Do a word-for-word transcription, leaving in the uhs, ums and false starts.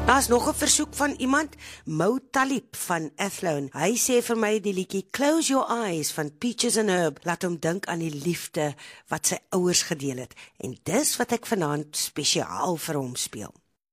Daar's nog 'n versoek van iemand, Mo Talib van Athlone. Hy sê vir my die liedjie Close Your Eyes van Peaches and Herb laat hom dink aan die liefde wat sy ouers gedeel het. En dis wat ek vanaand spesiaal vir hom speel.